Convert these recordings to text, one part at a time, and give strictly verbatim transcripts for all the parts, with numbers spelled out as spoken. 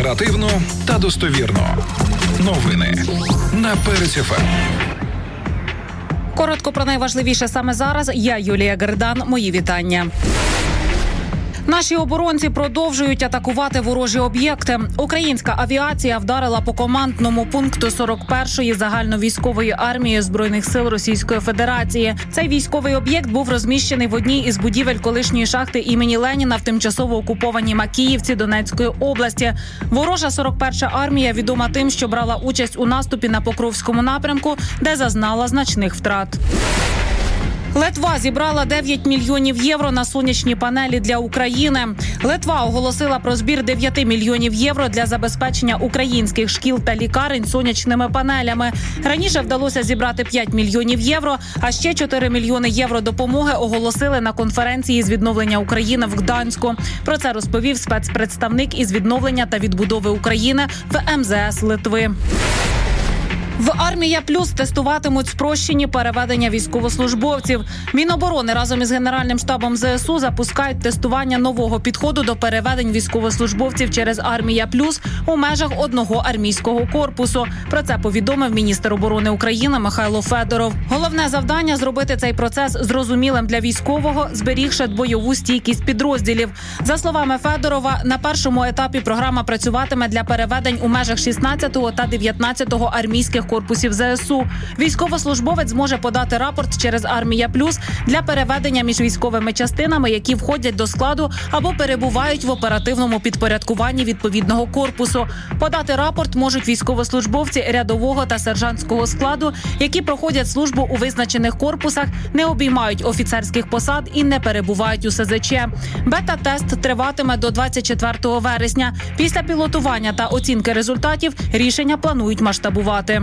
Оперативно та достовірно. Новини на Перець еф ем. Коротко про найважливіше саме зараз. Я Юлія Гердан. Мої вітання. Наші оборонці продовжують атакувати ворожі об'єкти. Українська авіація вдарила по командному пункту сорок першої загальновійськової армії Збройних сил Російської Федерації. Цей військовий об'єкт був розміщений в одній із будівель колишньої шахти імені Леніна в тимчасово окупованій Макіївці Донецької області. Ворожа сорок перша армія відома тим, що брала участь у наступі на Покровському напрямку, де зазнала значних втрат. Литва зібрала дев'ять мільйонів євро на сонячні панелі для України. Литва оголосила про збір дев'ять мільйонів євро для забезпечення українських шкіл та лікарень сонячними панелями. Раніше вдалося зібрати п'ять мільйонів євро, а ще чотири мільйони євро допомоги оголосили на конференції з відновлення України в Гданську. Про це розповів спецпредставник із відновлення та відбудови України в ем зе ес Литви. В «Армія Плюс» тестуватимуть спрощені переведення військовослужбовців. Міноборони разом із Генеральним штабом зе ес у запускають тестування нового підходу до переведень військовослужбовців через «Армія Плюс» у межах одного армійського корпусу. Про це повідомив міністр оборони України Михайло Федоров. Головне завдання – зробити цей процес зрозумілим для військового, зберігши бойову стійкість підрозділів. За словами Федорова, на першому етапі програма працюватиме для переведень у межах шістнадцятого та дев'ятнадцятого армійських корпусів зе ес у. Військовослужбовець зможе подати рапорт через «Армія Плюс» для переведення між військовими частинами, які входять до складу або перебувають в оперативному підпорядкуванні відповідного корпусу. Подати рапорт можуть військовослужбовці рядового та сержантського складу, які проходять службу у визначених корпусах, не обіймають офіцерських посад і не перебувають у ес зет че. Бета-тест триватиме до двадцять четвертого вересня. Після пілотування та оцінки результатів рішення планують масштабувати.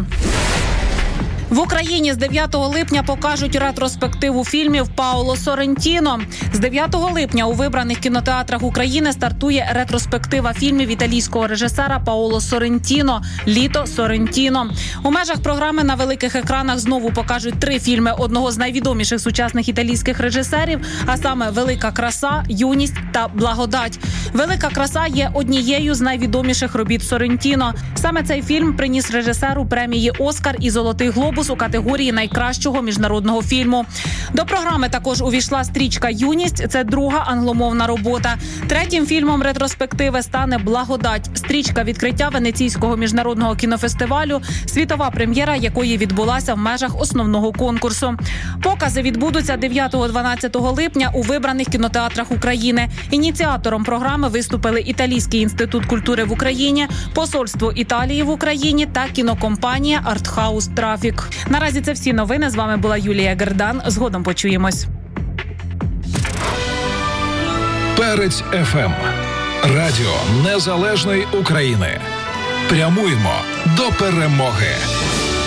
В Україні з дев'ятого липня покажуть ретроспективу фільмів Паоло Соррентіно. З дев'ятого липня у вибраних кінотеатрах України стартує ретроспектива фільмів італійського режисера Паоло Соррентіно «Літо Соррентіно». У межах програми на великих екранах знову покажуть три фільми одного з найвідоміших сучасних італійських режисерів, а саме «Велика краса», «Юність» та «Благодать». «Велика краса» є однією з найвідоміших робіт Соррентіно. Саме цей фільм приніс режисеру премії «Оскар» і «Золотий глобус» у категорії найкращого міжнародного фільму. До програми також увійшла стрічка «Юність». Це друга англомовна робота. Третім фільмом ретроспективи стане «Благодать». Стрічка відкриття Венеційського міжнародного кінофестивалю, світова прем'єра якої відбулася в межах основного конкурсу. Покази відбудуться дев'ятого-дванадцятого липня у вибраних кінотеатрах України. Ініціатором програми виступили Італійський інститут культури в Україні, Посольство Італії в Україні та кінокомпанія «Артхаус Трафік». Наразі це всі новини. З вами була Юлія Гердан. Згодом почуємось. Перець еф ем. Радіо Незалежної України. Прямуємо до перемоги.